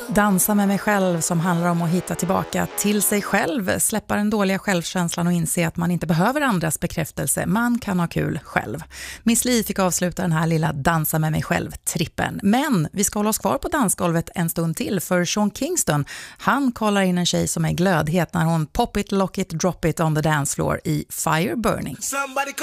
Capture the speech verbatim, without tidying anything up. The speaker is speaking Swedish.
Dansa med mig själv, som handlar om att hitta tillbaka till sig själv, släppa den dåliga självkänslan och inse att man inte behöver andras bekräftelse. Man kan ha kul själv. Miss Li fick avsluta den här lilla dansa med mig själv-trippen. Men vi ska hålla oss kvar på dansgolvet en stund till, för Sean Kingston, han kollar in en tjej som är glödhet när hon pop it, lock it, drop it on the dance floor i Fire Burning.